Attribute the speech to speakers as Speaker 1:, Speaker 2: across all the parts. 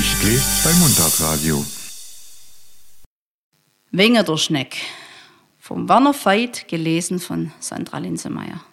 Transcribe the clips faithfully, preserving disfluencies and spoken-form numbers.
Speaker 1: Geschichtli beim Montagradio.
Speaker 2: Wenger der Schneck, vom Werner Veit, gelesen von Sandra Linsemeyer.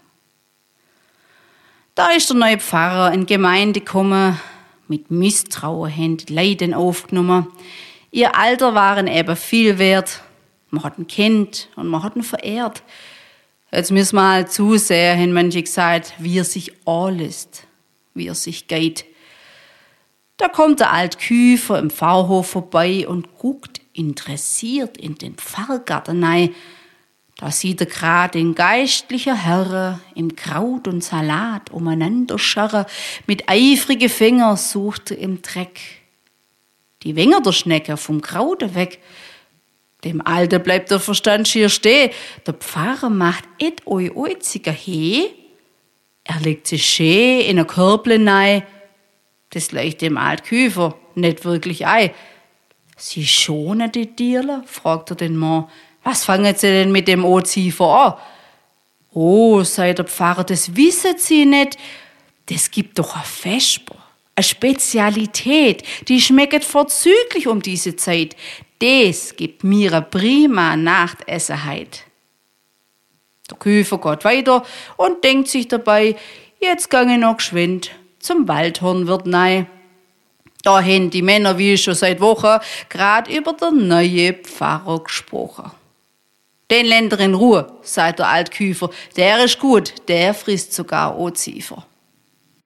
Speaker 2: Da ist der neue Pfarrer in die Gemeinde gekommen, mit Misstrauen haben die Leiden aufgenommen. Ihr Alter waren eben viel wert. Man hat ihn kennt und man hat ihn verehrt. Jetzt müssen wir halt zusehen, haben manche gesagt, wie er sich anlässt, wie er sich geht. Da kommt der alte Küfer im Pfarrhof vorbei und guckt interessiert in den Pfarrgarten rein. Da sieht er grad den geistlichen Herren im Kraut und Salat umeinander scharren. Mit eifrigen Fingern sucht er im Dreck die Wenger der Schnecke vom Kraut weg. Dem Alten bleibt der Verstand schier stehen. Der Pfarrer macht et oi oiziger he. Er legt sich schön in ein Körble rein. Das leuchtet dem Altküfer nicht wirklich ein. Sie schonen die Tierle? Fragt er den Mann. Was fangen Sie denn mit dem Oziefer an? Oh, sagt der Pfarrer, das wissen Sie nicht. Das gibt doch ein Vesper, eine Spezialität. Die schmeckt vorzüglich um diese Zeit. Das gibt mir eine prima Nachtessenheit. Der Küfer geht weiter und denkt sich dabei, jetzt gang ich noch geschwind zum Waldhorn wird nei. Da haben die Männer, wie schon seit Wochen, grad über der neue Pfarrer gesprochen. Den lässt er in Ruhe, sagt der Altküfer. Der ist gut, der frisst sogar Oziefer.